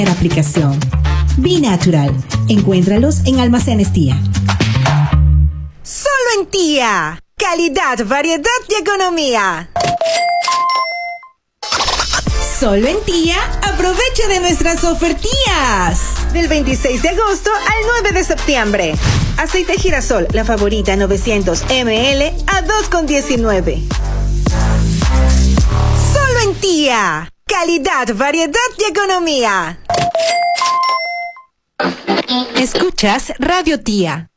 aplicación. Be Natural. Encuéntralos en Almacenes Tía. Solo en Tía. Calidad, variedad y economía. Solo en Tía, aprovecha de nuestras ofertías. Del 26 de agosto al 9 de septiembre. Aceite girasol, la favorita 900 ml a 2,19. Solo en Tía. Calidad, variedad y economía. Escuchas Radio Tía.